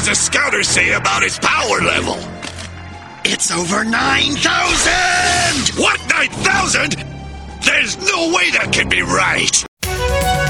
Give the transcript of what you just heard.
does the scouter say about his power level? It's over 9,000! What, 9,000? There's no way that can be right!